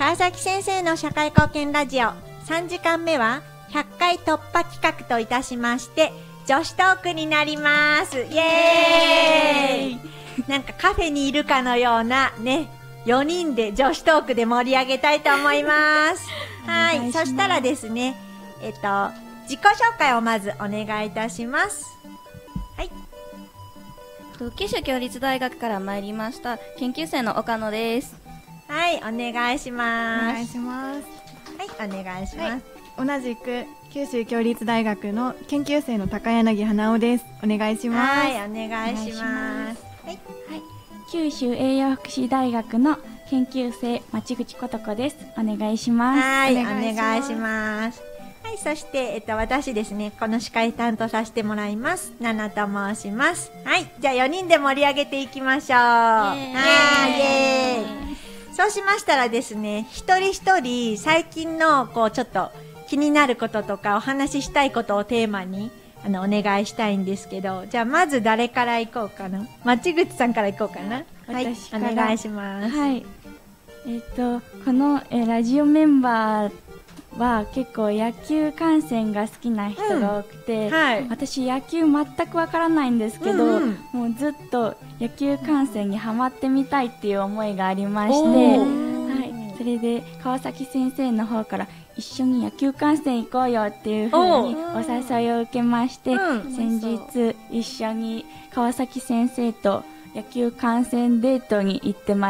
川崎先生の社会貢献ラジオ3時間目は100回突破企画といたしまして女子トークになります。イエーイなんかカフェにいるかのようなね、4人で女子トークで盛り上げたいと思いますはい、そしたらですね自己紹介をまずお願いいたします。はい。 九州共立大学から参りました研究生の岡野です。 はい、お願いします。 お願いします。 はい、お願いします。 はい、同じく九州共立大学の研究生の高柳花尾です。お願いします。 はい、お願いします。はい、はい、 九州栄養福祉大学の研究生町口琴子です。お願いします。 はい、お願いします。はい、そして、私ですね、この司会担当させてもらいます。ナナと申します。はい、じゃあ4人で盛り上げていきましょう。はい、イエーイ。そうしましたらですね、一人一人最近のこうちょっと気になることとかお話ししたいことをテーマにお願いしたいんですけど、じゃあまず誰から行こうかな。町口さんから行こうかな。はい、お願いします。 はい。この、ラジオメンバーは結構野球観戦が好きな人が多くて、はい、私野球全くわからないんですけど、もうずっと野球観戦にハマってみたいっていう思いがありまして、はい、それで川崎先生の方から一緒に野球観戦行こうよっていう風にお誘いを受けまして、先日一緒に川崎先生と野球観戦デートに行ってまいりました。